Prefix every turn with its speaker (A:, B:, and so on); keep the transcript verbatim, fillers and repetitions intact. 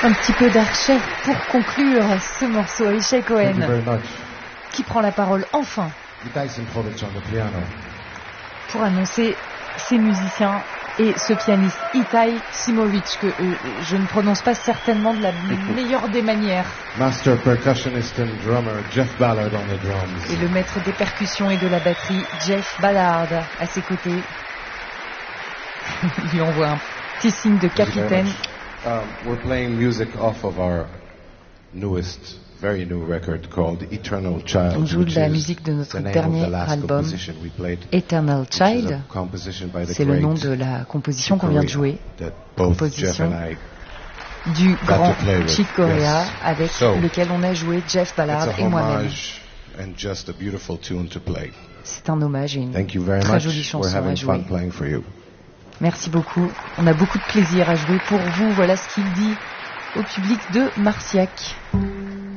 A: Un petit peu d'Archer pour conclure ce morceau. Avishay Cohen, qui prend la parole enfin pour annoncer ses musiciens et ce pianiste Itai Simovic, que euh, je ne prononce pas certainement de la meilleure des manières.
B: Master percussionist and drummer Jeff Ballard on the drums.
A: Et le maître des percussions et de la batterie Jeff Ballard à ses côtés. Il lui envoie un petit signe de capitaine.
B: Um, we're playing music off of our newest, very new record called Eternal Child.
A: On joue de la musique de notre dernier album, Eternal Child. C'est le nom de la composition qu'on vient de jouer. Composition du grand Chick Corea, avec lequel on a joué Jeff Ballard et moi-même. C'est un hommage et une très jolie chanson à jouer. Merci beaucoup. On a beaucoup de plaisir à jouer pour vous. Voilà ce qu'il dit au public de Marciac.